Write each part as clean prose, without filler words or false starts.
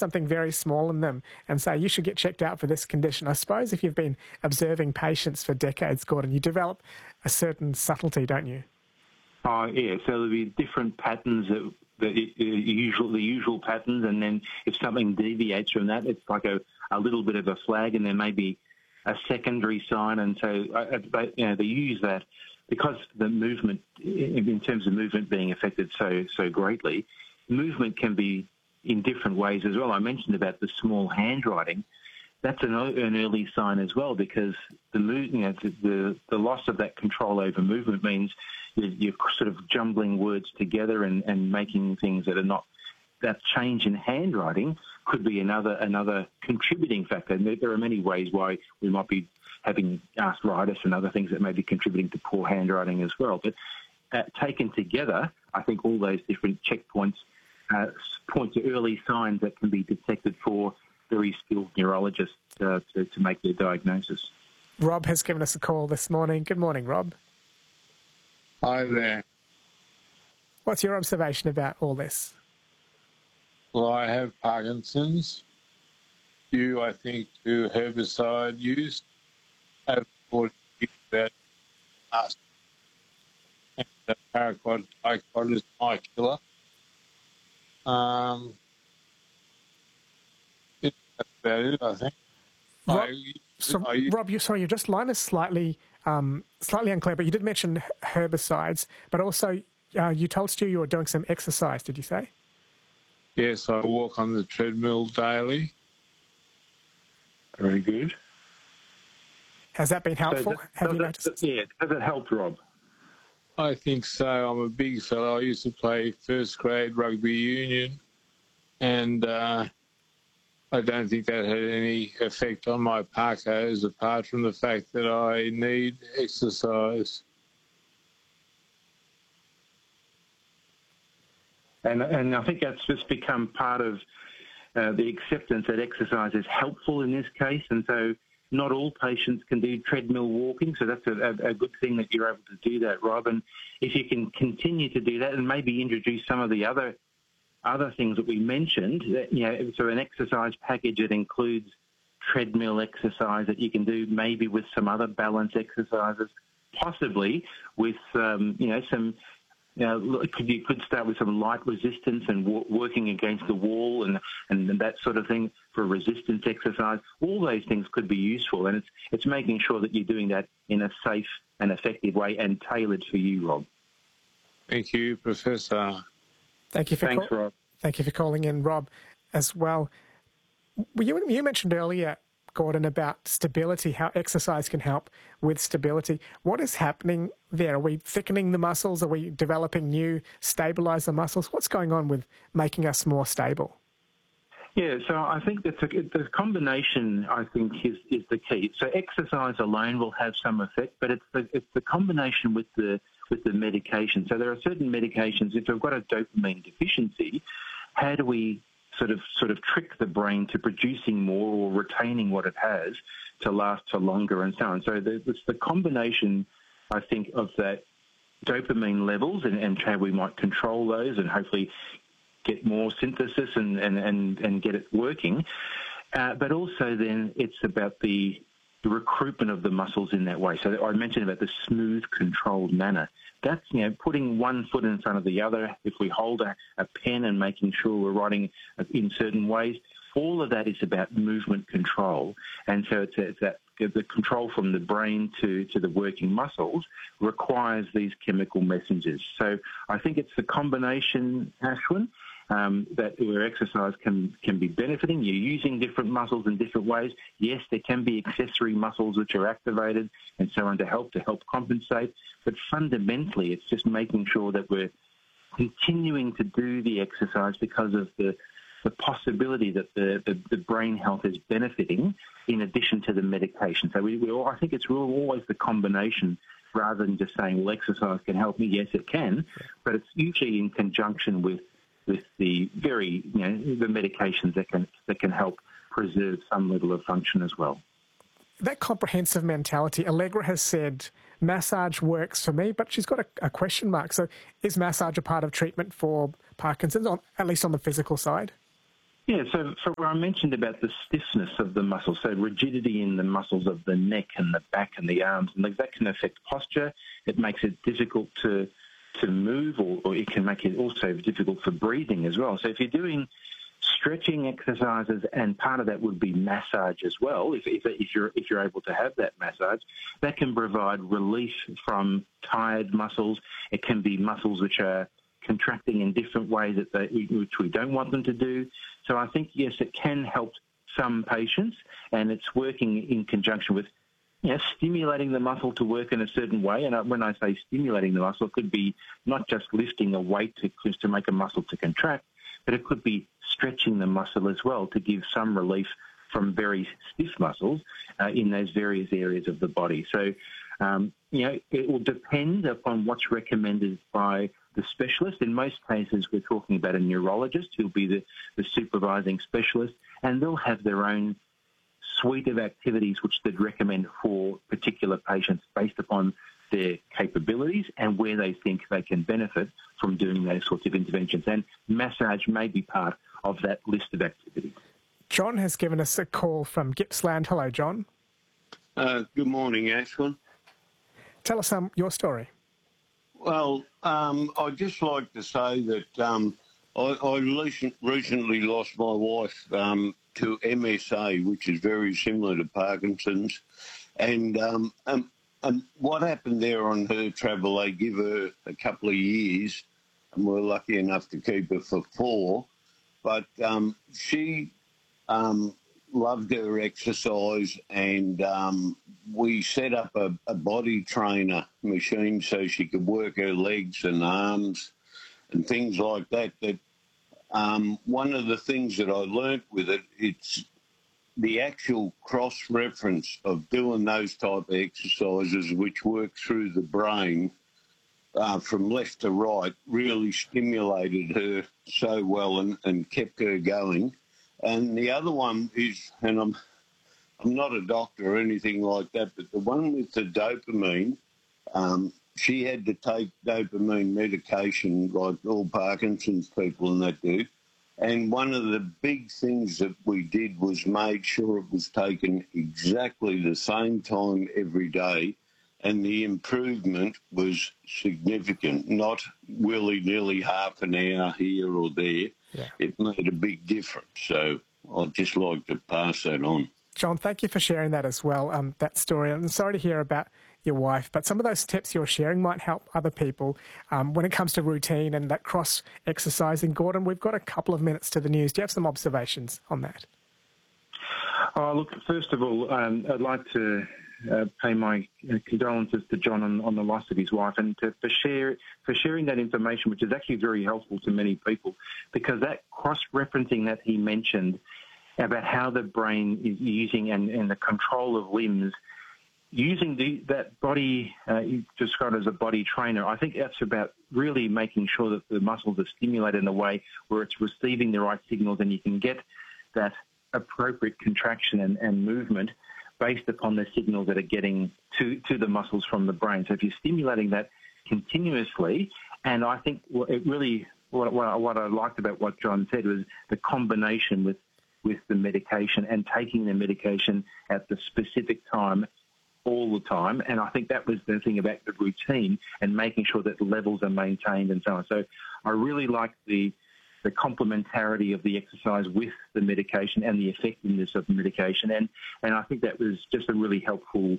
something very small in them and say, you should get checked out for this condition. I suppose if you've been observing patients for decades, Gordon, you develop a certain subtlety, don't you? Oh, yeah. So there'll be different patterns the usual patterns, and then if something deviates from that, it's like a little bit of a flag, and there may be a secondary sign. And so they use that because the movement, in terms of movement being affected so greatly, movement can be in different ways as well. I mentioned about the small handwriting. That's an early sign as well, because the loss of that control over movement means you're sort of jumbling words together and making things that are not. That change in handwriting could be another contributing factor. And there are many ways why we might be having arthritis and other things that may be contributing to poor handwriting as well. But taken together, I think all those different checkpoints point to early signs that can be detected for very skilled neurologists to make their diagnosis. Rob has given us a call this morning. Good morning, Rob. Hi there. What's your observation about all this? Well, I have Parkinson's. I think, to herbicide use. Have thought about us. And the paraquat dicot is my killer. That's about it, I think. Rob, your just line is slightly unclear, but you did mention herbicides, but also you told Stu you were doing some exercise, did you say? Yes, I walk on the treadmill daily. Very good. Has that been helpful? Have you noticed? Yeah, has it helped, Rob? I think so. I'm a big fellow. I used to play first grade rugby union, and I don't think that had any effect on my Parkos, apart from the fact that I need exercise. And I think that's just become part of the acceptance that exercise is helpful in this case. And so not all patients can do treadmill walking, so that's a good thing that you're able to do that, Rob. And if you can continue to do that and maybe introduce some of the other things that we mentioned, so an exercise package that includes treadmill exercise that you can do maybe with some other balance exercises, possibly with you could start with some light resistance and working against the wall and that sort of thing for resistance exercise. All those things could be useful, and it's making sure that you're doing that in a safe and effective way and tailored for you, Rob. Thank you, Professor. Thanks, Rob. Thank you for calling in, Rob, as well. You mentioned earlier, Gordon, about stability, how exercise can help with stability. What is happening there? Are we thickening the muscles? Are we developing new stabiliser muscles? What's going on with making us more stable? Yeah, so I think that the combination, I think, is the key. So exercise alone will have some effect, but it's the combination with the medication. So there are certain medications, if we've got a dopamine deficiency, how do we sort of trick the brain to producing more or retaining what it has to last for longer and so on. So it's the combination, I think, of that dopamine levels and how we might control those and hopefully get more synthesis and get it working. But also then it's about the recruitment of the muscles in that way. So I mentioned about the smooth, controlled manner. That's, putting one foot in front of the other. If we hold a pen and making sure we're writing in certain ways, all of that is about movement control. And so it's that the control from the brain to the working muscles requires these chemical messengers. So I think it's the combination, Ashwin, that where exercise can be benefiting. You're using different muscles in different ways. Yes, there can be accessory muscles which are activated and so on to help compensate. But fundamentally, it's just making sure that we're continuing to do the exercise because of the possibility that the brain health is benefiting in addition to the medication. So I think it's always the combination rather than just saying, well, exercise can help me. Yes, it can, but it's usually in conjunction with the the medications that can help preserve some level of function as well. That comprehensive mentality, Allegra has said, massage works for me, but she's got a question mark. So is massage a part of treatment for Parkinson's, at least on the physical side? Yeah, so where I mentioned about the stiffness of the muscle, so rigidity in the muscles of the neck and the back and the arms, and that can affect posture. It makes it difficult to move, or it can make it also difficult for breathing as well. So if you're doing stretching exercises, and part of that would be massage as well, if you're able to have that massage, that can provide relief from tired muscles. It can be muscles which are contracting in different ways which we don't want them to do. So I think, yes, it can help some patients, and it's working in conjunction with stimulating the muscle to work in a certain way. And when I say stimulating the muscle, it could be not just lifting a weight to make a muscle to contract, but it could be stretching the muscle as well to give some relief from very stiff muscles in those various areas of the body. So, it will depend upon what's recommended by the specialist. In most cases, we're talking about a neurologist who'll be the supervising specialist, and they'll have their own suite of activities which they'd recommend for particular patients based upon their capabilities and where they think they can benefit from doing those sorts of interventions. And massage may be part of that list of activities. John has given us a call from Gippsland. Hello, John. Good morning, Ashwin. Tell us your story. Well, I'd just like to say that I recently lost my wife to MSA, which is very similar to Parkinson's. And what happened there on her travel, they give her a couple of years, and we're lucky enough to keep her for 4. But she loved her exercise, and we set up a body trainer machine so she could work her legs and arms and things like that. That one of the things that I learnt with it, it's the actual cross-reference of doing those type of exercises which work through the brain from left to right really stimulated her so well and kept her going. And the other one is, and I'm not a doctor or anything like that, but the one with the dopamine, she had to take dopamine medication like all Parkinson's people and that do. And one of the big things that we did was made sure it was taken exactly the same time every day, and the improvement was significant, not willy-nilly half an hour here or there. Yeah. It made a big difference. So I'd just like to pass that on. John, thank you for sharing that as well, that story. I'm sorry to hear about your wife, but some of those tips you're sharing might help other people when it comes to routine and that cross-exercising. Gordon, we've got a couple of minutes to the news. Do you have some observations on that? Oh, look, first of all, I'd like to pay my condolences to John on the loss of his wife, and for sharing that information, which is actually very helpful to many people, because that cross-referencing that he mentioned about how the brain is using and the control of limbs, using that body, you described as a body trainer, I think that's about really making sure that the muscles are stimulated in a way where it's receiving the right signals, and you can get that appropriate contraction and movement based upon the signals that are getting to the muscles from the brain. So if you're stimulating that continuously, and I think it really, what I liked about what John said was the combination with the medication and taking the medication at the specific time all the time. And I think that was the thing about the routine and making sure that the levels are maintained and so on. So I really like the complementarity of the exercise with the medication and the effectiveness of the medication. And I think that was just a really helpful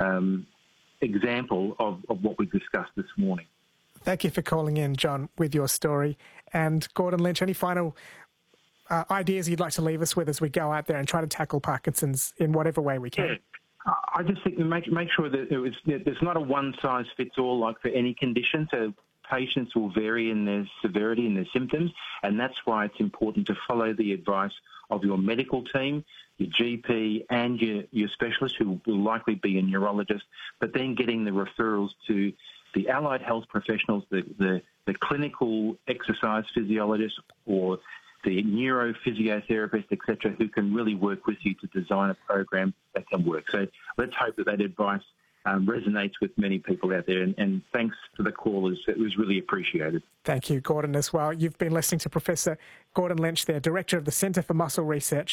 example of what we discussed this morning. Thank you for calling in, John, with your story. And Gordon Lynch, any final ideas you'd like to leave us with as we go out there and try to tackle Parkinson's in whatever way we can? Yeah. I just think make sure that there's not a one-size-fits-all like for any condition. So patients will vary in their severity and their symptoms, and that's why it's important to follow the advice of your medical team, your GP, and your specialist, who will likely be a neurologist, but then getting the referrals to the allied health professionals, the clinical exercise physiologists or the neurophysiotherapist, etc., who can really work with you to design a program that can work. So let's hope that advice resonates with many people out there. And thanks to the callers. It was really appreciated. Thank you, Gordon, as well. You've been listening to Professor Gordon Lynch there, Director of the Centre for Muscle Research